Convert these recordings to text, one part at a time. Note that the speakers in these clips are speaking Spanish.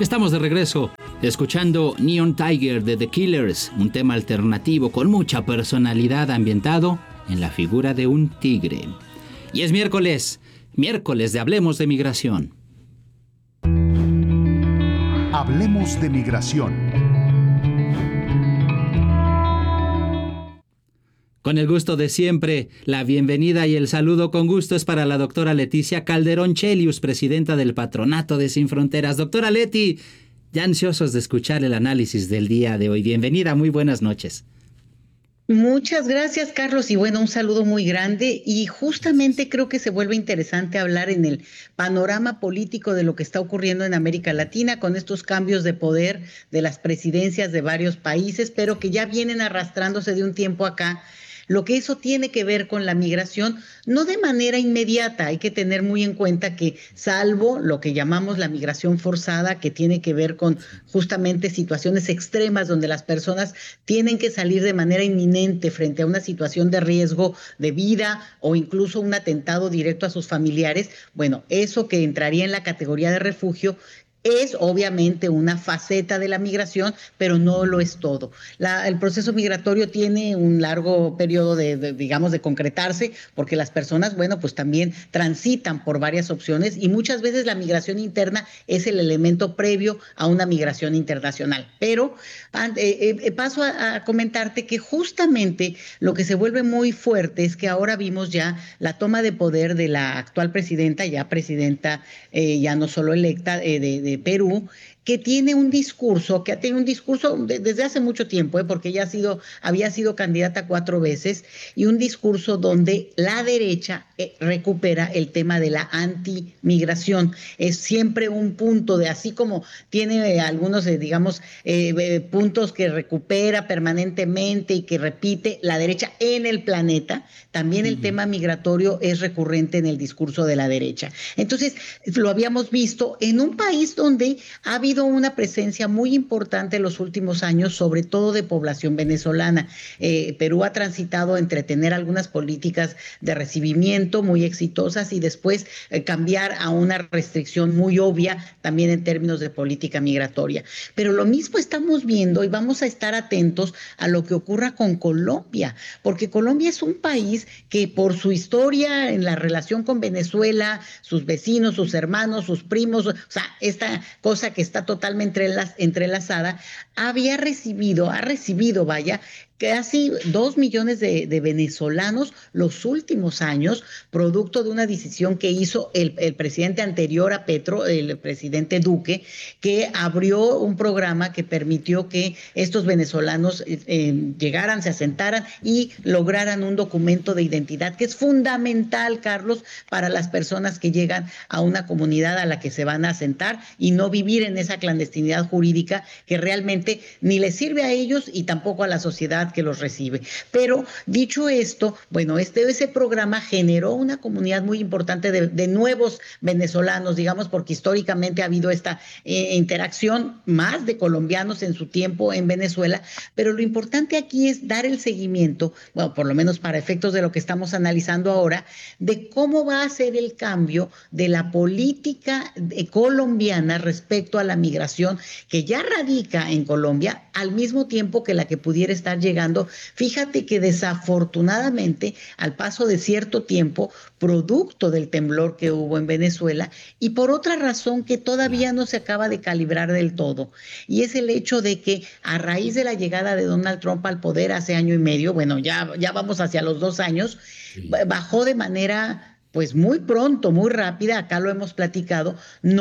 Estamos de regreso, escuchando Neon Tiger de The Killers, un tema alternativo con mucha personalidad ambientado en la figura de un tigre. Y es miércoles de Hablemos de Migración. Hablemos de Migración. Con el gusto de siempre, la bienvenida y el saludo con gusto es para la doctora Leticia Calderón Chelius, presidenta del Patronato de Sin Fronteras. Doctora Leti, ya ansiosos de escuchar el análisis del día de hoy. Bienvenida, muy buenas noches. Muchas gracias, Carlos, y bueno, un saludo muy grande, y justamente creo que se vuelve interesante hablar en el panorama político de lo que está ocurriendo en América Latina con estos cambios de poder de las presidencias de varios países, pero que ya vienen arrastrándose de un tiempo acá. Lo que eso tiene que ver con la migración, no de manera inmediata, hay que tener muy en cuenta que salvo lo que llamamos la migración forzada, que tiene que ver con justamente situaciones extremas donde las personas tienen que salir de manera inminente frente a una situación de riesgo de vida o incluso un atentado directo a sus familiares, bueno, eso que entraría en la categoría de refugio, es obviamente una faceta de la migración, pero no lo es todo. El proceso migratorio tiene un largo periodo digamos, de concretarse, porque las personas, bueno, pues también transitan por varias opciones y muchas veces la migración interna es el elemento previo a una migración internacional. Pero paso a comentarte que justamente lo que se vuelve muy fuerte es que ahora vimos ya la toma de poder de la actual presidenta, ya no solo electa, de Perú, que tiene un discurso, que ha tenido un discurso desde hace mucho tiempo, porque ella había sido candidata 4 veces, y un discurso donde la derecha recupera el tema de la antimigración. Es siempre un punto de, así como tiene algunos, digamos, puntos que recupera permanentemente y que repite la derecha en el planeta, también el tema migratorio es recurrente en el discurso de la derecha. Entonces, lo habíamos visto en un país donde ha habido una presencia muy importante en los últimos años, sobre todo de población venezolana. Perú ha transitado entre tener algunas políticas de recibimiento muy exitosas y después cambiar a una restricción muy obvia también en términos de política migratoria. Pero lo mismo estamos viendo y vamos a estar atentos a lo que ocurra con Colombia, porque Colombia es un país que por su historia en la relación con Venezuela, sus vecinos, sus hermanos, sus primos, o sea, esta cosa que está totalmente entrelazada, ha recibido, casi 2 millones de venezolanos los últimos años, producto de una decisión que hizo el presidente anterior a Petro, el presidente Duque, que abrió un programa que permitió que estos venezolanos llegaran, se asentaran y lograran un documento de identidad que es fundamental, Carlos, para las personas que llegan a una comunidad a la que se van a asentar y no vivir en esa clandestinidad jurídica que realmente ni les sirve a ellos y tampoco a la sociedad que los recibe. Pero dicho esto, bueno, ese programa generó una comunidad muy importante de nuevos venezolanos, digamos, porque históricamente ha habido esta interacción más de colombianos en su tiempo en Venezuela, pero lo importante aquí es dar el seguimiento, bueno, por lo menos para efectos de lo que estamos analizando ahora, de cómo va a ser el cambio de la política colombiana respecto a la migración que ya radica en Colombia, al mismo tiempo que la que pudiera estar llegando. Fíjate que desafortunadamente, al paso de cierto tiempo, producto del temblor que hubo en Venezuela, y por otra razón que todavía no se acaba de calibrar del todo, y es el hecho de que a raíz de la llegada de Donald Trump al poder hace año y medio, bueno, ya vamos hacia los 2 años, bajó de manera pues muy pronto, muy rápida, acá lo hemos platicado,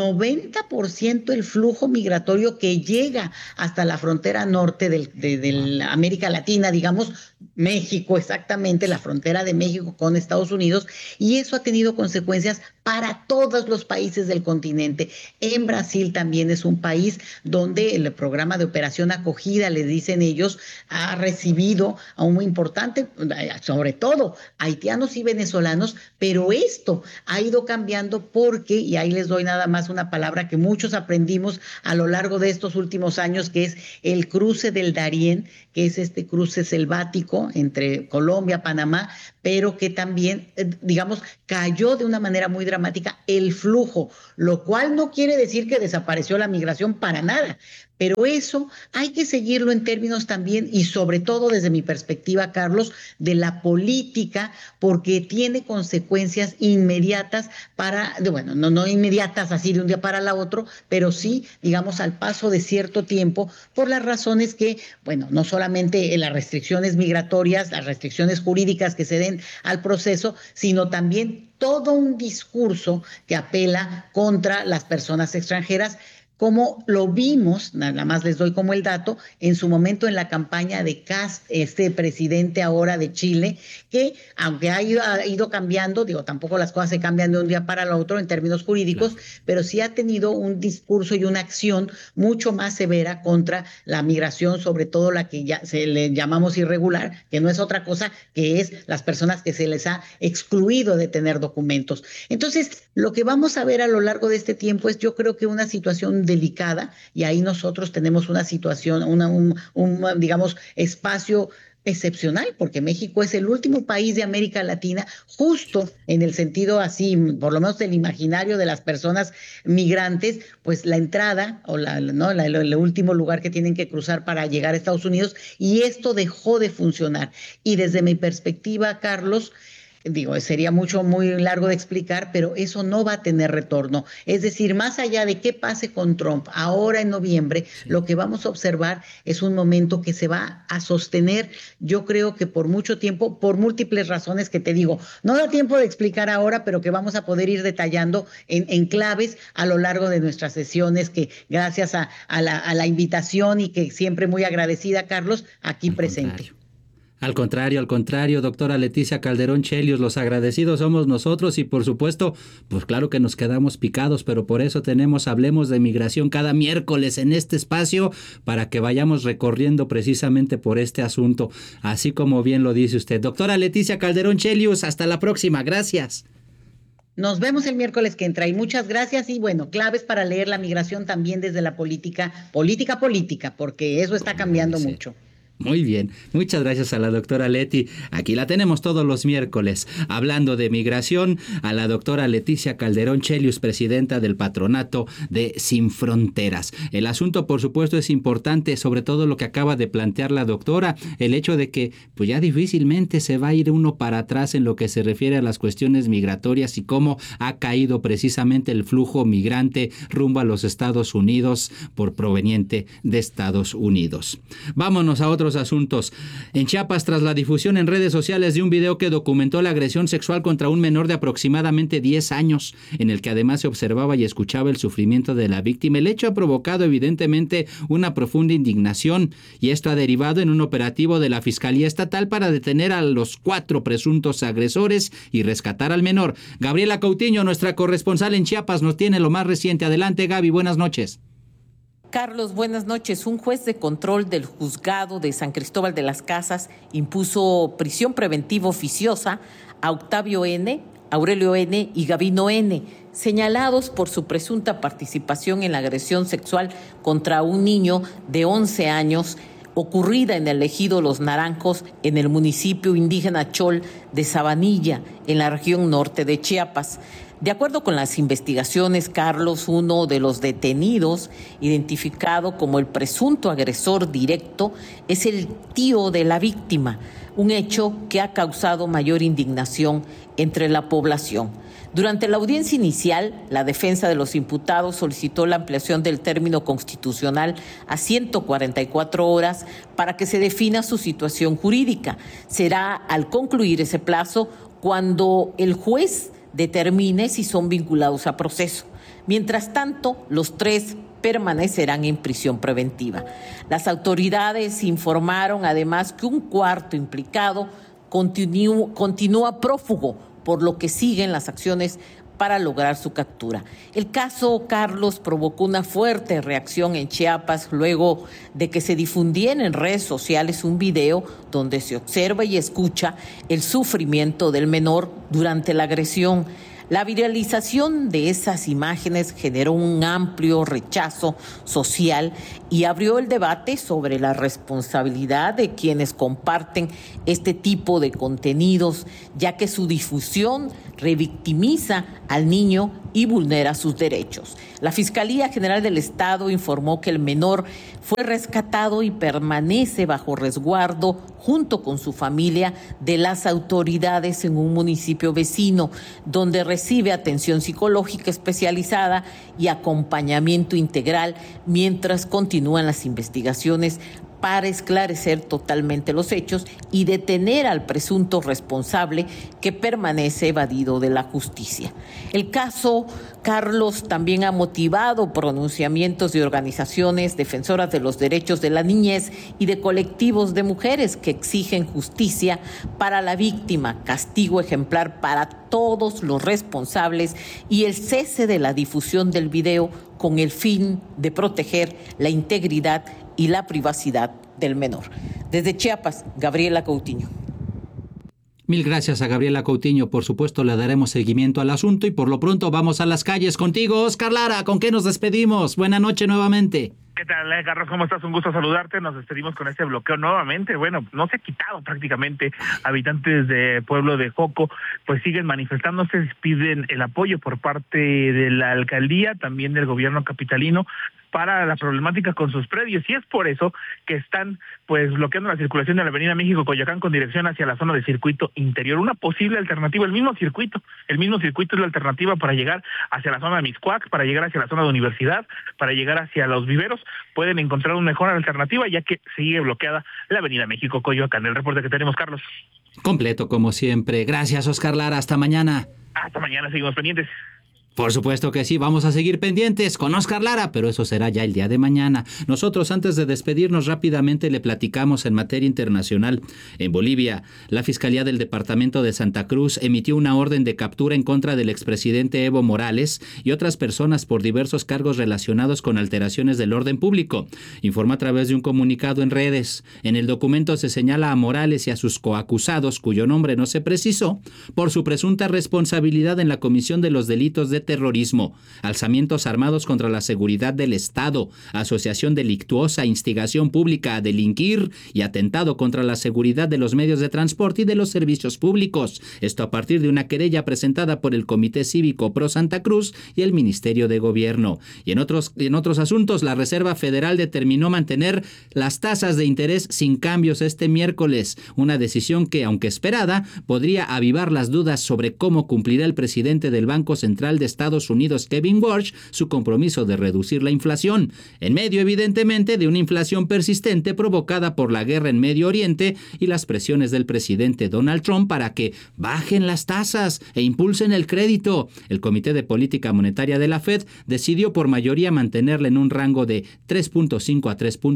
90% el flujo migratorio que llega hasta la frontera norte de América Latina, digamos, México exactamente, la frontera de México con Estados Unidos, y eso ha tenido consecuencias para todos los países del continente. En Brasil también es un país donde el programa de operación acogida, les dicen ellos, ha recibido a un muy importante, sobre todo haitianos y venezolanos, pero esto ha ido cambiando porque, y ahí les doy nada más una palabra que muchos aprendimos a lo largo de estos últimos años, que es el cruce del Darién, que es este cruce selvático entre Colombia, Panamá, pero que también, digamos, cayó de una manera muy dramática el flujo, lo cual no quiere decir que desapareció la migración para nada, pero eso hay que seguirlo en términos también y sobre todo desde mi perspectiva, Carlos, de la política, porque tiene consecuencias inmediatas bueno, no inmediatas así de un día para el otro, pero sí, digamos, al paso de cierto tiempo, por las razones que, bueno, no solamente las restricciones migratorias, las restricciones jurídicas que se den al proceso, sino también todo un discurso que apela contra las personas extranjeras, como lo vimos, nada más les doy como el dato, en su momento en la campaña de Kast, este presidente ahora de Chile, que aunque ha ido cambiando, digo, tampoco las cosas se cambian de un día para el otro en términos jurídicos, claro, pero sí ha tenido un discurso y una acción mucho más severa contra la migración, sobre todo la que ya se le llamamos irregular, que no es otra cosa que es las personas que se les ha excluido de tener documentos. Entonces, lo que vamos a ver a lo largo de este tiempo es, yo creo que una situación delicada, y ahí nosotros tenemos una situación, digamos, espacio excepcional, porque México es el último país de América Latina, justo en el sentido así, por lo menos del imaginario de las personas migrantes, pues la entrada o el último lugar que tienen que cruzar para llegar a Estados Unidos, y esto dejó de funcionar. Y desde mi perspectiva, Carlos, digo, sería muy largo de explicar, pero eso no va a tener retorno. Es decir, más allá de qué pase con Trump ahora en noviembre, sí, lo que vamos a observar es un momento que se va a sostener, yo creo que por mucho tiempo, por múltiples razones que te digo. No da tiempo de explicar ahora, pero que vamos a poder ir detallando en claves a lo largo de nuestras sesiones, que gracias a la invitación y que siempre muy agradecida, Carlos, aquí presente. Al contrario, doctora Leticia Calderón Chelius, los agradecidos somos nosotros y por supuesto, pues claro que nos quedamos picados, pero por eso Hablemos de Migración cada miércoles en este espacio para que vayamos recorriendo precisamente por este asunto, así como bien lo dice usted. Doctora Leticia Calderón Chelius, hasta la próxima, gracias. Nos vemos el miércoles que entra y muchas gracias y bueno, claves para leer la migración también desde la política, porque eso está cambiando mucho. Muy bien, muchas gracias a la doctora Leti. Aquí la tenemos todos los miércoles, hablando de migración, a la doctora Leticia Calderón Chelius, presidenta del Patronato de Sin Fronteras. El asunto, por supuesto, es importante, sobre todo lo que acaba de plantear la doctora, el hecho de que pues ya difícilmente se va a ir uno para atrás en lo que se refiere a las cuestiones migratorias y cómo ha caído precisamente el flujo migrante rumbo a los Estados Unidos por proveniente de Estados Unidos. Vámonos a otros asuntos. En Chiapas, tras la difusión en redes sociales de un video que documentó la agresión sexual contra un menor de aproximadamente 10 años, en el que además se observaba y escuchaba el sufrimiento de la víctima, el hecho ha provocado evidentemente una profunda indignación y esto ha derivado en un operativo de la Fiscalía Estatal para detener a los 4 presuntos agresores y rescatar al menor. Gabriela Coutinho, nuestra corresponsal en Chiapas, nos tiene lo más reciente. Adelante, Gaby, buenas noches. Carlos, buenas noches. Un juez de control del juzgado de San Cristóbal de las Casas impuso prisión preventiva oficiosa a Octavio N., Aurelio N. y Gabino N., señalados por su presunta participación en la agresión sexual contra un niño de 11 años ocurrida en el ejido Los Naranjos, en el municipio indígena Chol de Sabanilla, en la región norte de Chiapas. De acuerdo con las investigaciones, Carlos, uno de los detenidos, identificado como el presunto agresor directo, es el tío de la víctima, un hecho que ha causado mayor indignación entre la población. Durante la audiencia inicial, la defensa de los imputados solicitó la ampliación del término constitucional a 144 horas para que se defina su situación jurídica. Será al concluir ese plazo cuando el juez determine si son vinculados a proceso. Mientras tanto, los 3 permanecerán en prisión preventiva. Las autoridades informaron además que un cuarto implicado continúa prófugo, por lo que siguen las acciones para lograr su captura. El caso, Carlos, provocó una fuerte reacción en Chiapas luego de que se difundiera en redes sociales un video donde se observa y escucha el sufrimiento del menor durante la agresión. La viralización de esas imágenes generó un amplio rechazo social y abrió el debate sobre la responsabilidad de quienes comparten este tipo de contenidos, ya que su difusión revictimiza al niño y vulnera sus derechos. La Fiscalía General del Estado informó que el menor fue rescatado y permanece bajo resguardo junto con su familia de las autoridades en un municipio vecino, donde recibe atención psicológica especializada y acompañamiento integral mientras continúan las investigaciones para esclarecer totalmente los hechos y detener al presunto responsable que permanece evadido de la justicia. El caso, Carlos, también ha motivado pronunciamientos de organizaciones defensoras de los derechos de la niñez y de colectivos de mujeres que exigen justicia para la víctima, castigo ejemplar para todos los responsables y el cese de la difusión del video con el fin de proteger la integridad y la privacidad del menor. Desde Chiapas, Gabriela Coutinho. Mil gracias a Gabriela Coutinho. Por supuesto, le daremos seguimiento al asunto y por lo pronto vamos a las calles contigo. Oscar Lara, ¿con qué nos despedimos? Buenas noches nuevamente. ¿Qué tal, Carlos? ¿Cómo estás? Un gusto saludarte. Nos despedimos con este bloqueo nuevamente. Bueno, no se ha quitado prácticamente. Habitantes de Pueblo de Joco pues siguen manifestándose, piden el apoyo por parte de la alcaldía, también del gobierno capitalino, para la problemática con sus predios, y es por eso que están pues bloqueando la circulación de la avenida México-Coyoacán con dirección hacia la zona de circuito interior. Una posible alternativa, el mismo circuito es la alternativa para llegar hacia la zona de Mixcoac, para llegar hacia la zona de Universidad, para llegar hacia los viveros. Pueden encontrar una mejor alternativa ya que sigue bloqueada la avenida México-Coyoacán. El reporte que tenemos, Carlos. Completo como siempre. Gracias, Oscar Lara. Hasta mañana. Hasta mañana, seguimos pendientes. Por supuesto que sí, vamos a seguir pendientes con Oscar Lara, pero eso será ya el día de mañana. Nosotros, antes de despedirnos rápidamente, le platicamos en materia internacional. En Bolivia, la Fiscalía del Departamento de Santa Cruz emitió una orden de captura en contra del expresidente Evo Morales y otras personas por diversos cargos relacionados con alteraciones del orden público. Informó a través de un comunicado en redes. En el documento se señala a Morales y a sus coacusados, cuyo nombre no se precisó, por su presunta responsabilidad en la comisión de los delitos de terrorismo, alzamientos armados contra la seguridad del Estado, asociación delictuosa, instigación pública a delinquir y atentado contra la seguridad de los medios de transporte y de los servicios públicos. Esto a partir de una querella presentada por el Comité Cívico Pro Santa Cruz y el Ministerio de Gobierno. Y en otros asuntos, la Reserva Federal determinó mantener las tasas de interés sin cambios este miércoles, una decisión que, aunque esperada, podría avivar las dudas sobre cómo cumplirá el presidente del Banco Central de Estados Unidos, Kevin Warsh, su compromiso de reducir la inflación, en medio evidentemente de una inflación persistente provocada por la guerra en Medio Oriente y las presiones del presidente Donald Trump para que bajen las tasas e impulsen el crédito. El Comité de Política Monetaria de la Fed decidió por mayoría mantenerla en un rango de 3.5 a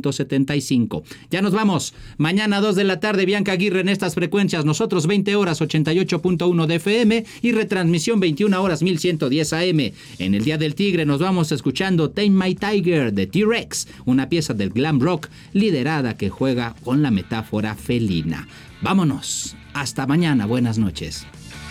3.75. Ya nos vamos. Mañana 2 de la tarde, Bianca Aguirre en estas frecuencias. Nosotros 20 horas 88.1 de FM y retransmisión 21 horas 1110 AM. En el Día del Tigre nos vamos escuchando Tame My Tiger de T-Rex, una pieza del glam rock liderada que juega con la metáfora felina. Vámonos. Hasta mañana. Buenas noches.